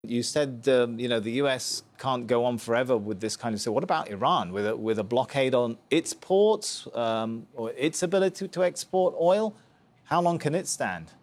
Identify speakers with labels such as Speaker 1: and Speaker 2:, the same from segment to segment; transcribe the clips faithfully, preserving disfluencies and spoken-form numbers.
Speaker 1: You said, um, you know, the U S can't go on forever with this kind of... So what about Iran, with a, with a blockade on its ports um, or its ability to export oil? How long can it stand?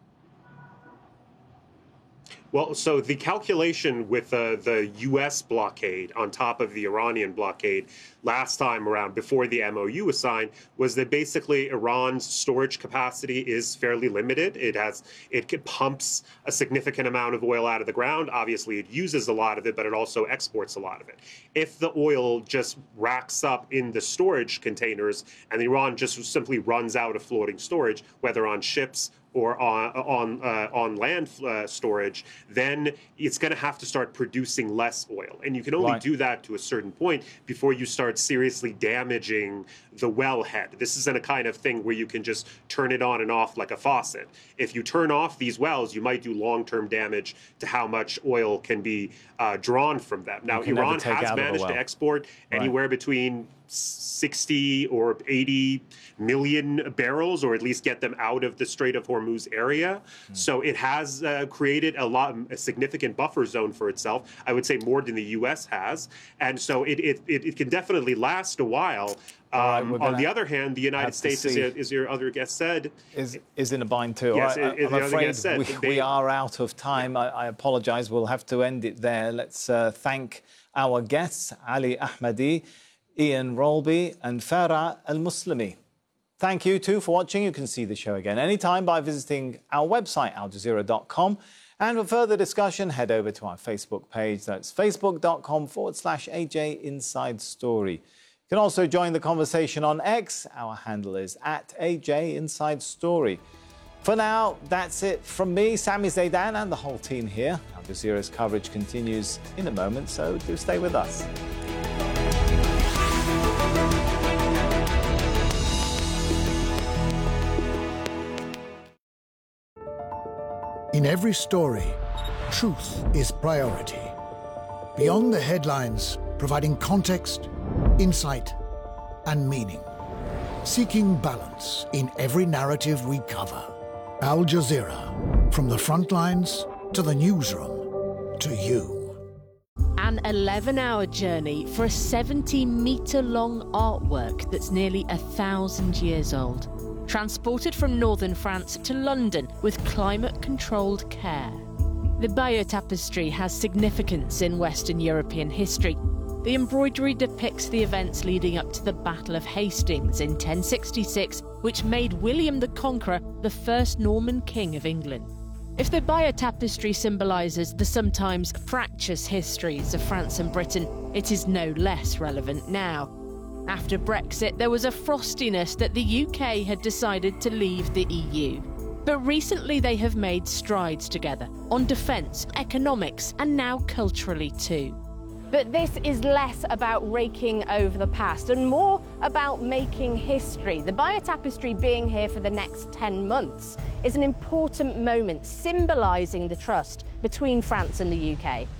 Speaker 2: Well, so the calculation with uh, the U S blockade on top of the Iranian blockade last time around, before the M O U was signed, was that basically Iran's storage capacity is fairly limited. It has, it pumps a significant amount of oil out of the ground. Obviously, it uses a lot of it, but it also exports a lot of it. If the oil just racks up in the storage containers and Iran just simply runs out of floating storage, whether on ships or on on uh, on land uh, storage, then it's going to have to start producing less oil. And you can only right. do that to a certain point before you start seriously damaging the wellhead. This isn't a kind of thing where you can just turn it on and off like a faucet. If you turn off these wells, you might do long-term damage to how much oil can be uh, drawn from them. Now, Iran has managed well. to export right. anywhere between sixty or eighty million barrels, or at least get them out of the Strait of Hormuz area. Mm. So it has uh, created a lot, a significant buffer zone for itself. I would say more than the U S has, and so it it, it, it can definitely last a while. Um, right, on the other hand, the United States, as, as your other guest said,
Speaker 1: is is in a bind too.
Speaker 2: Yes,
Speaker 1: I,
Speaker 2: it,
Speaker 1: I'm afraid
Speaker 2: said,
Speaker 1: we,
Speaker 2: they,
Speaker 1: we are out of time. Yeah. I, I apologise. We'll have to end it there. Let's uh, thank our guests, Ali Ahmadi, Ian Rolby and Farah Al-Muslimi. Thank you too for watching. You can see the show again anytime by visiting our website, al jazeera dot com. And for further discussion, head over to our Facebook page. That's facebook.com forward slash AJ Inside Story. You can also join the conversation on X. Our handle is at A J Inside Story. For now, that's it from me, Sami Zaidan, and the whole team here. Al Jazeera's coverage continues in a moment, so do stay with us.
Speaker 3: In every story, truth is priority. Beyond the headlines, providing context, insight, and meaning. Seeking balance in every narrative we cover. Al Jazeera, from the front lines to the newsroom to you.
Speaker 4: An eleven-hour journey for a seventy-metre-long artwork that's nearly a thousand years old. Transported from northern France to London with climate-controlled care. The Bayeux Tapestry has significance in Western European history. The embroidery depicts the events leading up to the Battle of Hastings in ten sixty-six, which made William the Conqueror the first Norman king of England. If the Bayeux Tapestry symbolises the sometimes fractious histories of France and Britain, it is no less relevant now. After Brexit, there was a frostiness that the U K had decided to leave the E U. But recently they have made strides together on defence, economics, and now culturally too.
Speaker 5: But this is less about raking over the past and more about making history. The Bayeux Tapestry being here for the next ten months is an important moment symbolising the trust between France and the U K.